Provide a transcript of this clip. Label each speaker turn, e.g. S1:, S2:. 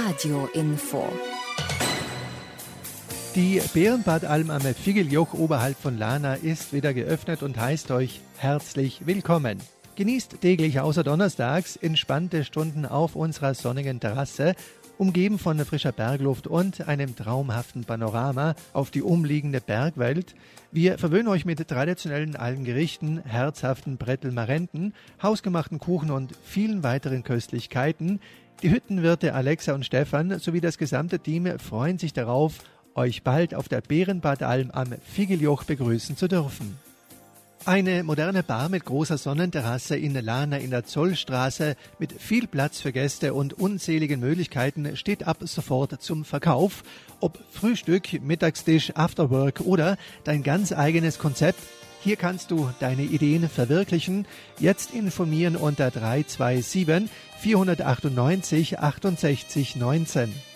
S1: Radio-Info.
S2: Die Bärenbadalm am Figeljoch oberhalb von Lana ist wieder geöffnet und heißt euch herzlich willkommen. Genießt täglich außer donnerstags entspannte Stunden auf unserer sonnigen Terrasse, umgeben von frischer Bergluft und einem traumhaften Panorama auf die umliegende Bergwelt. Wir verwöhnen euch mit traditionellen Almgerichten, herzhaften Brettelmarenten, hausgemachten Kuchen und vielen weiteren Köstlichkeiten. Die Hüttenwirte Alexa und Stefan sowie das gesamte Team freuen sich darauf, euch bald auf der Bärenbadalm am Figeljoch begrüßen zu dürfen. Eine moderne Bar mit großer Sonnenterrasse in Lana in der Zollstraße mit viel Platz für Gäste und unzähligen Möglichkeiten steht ab sofort zum Verkauf. Ob Frühstück, Mittagstisch, Afterwork oder dein ganz eigenes Konzept, hier kannst du deine Ideen verwirklichen. Jetzt informieren unter 327 498 68 19.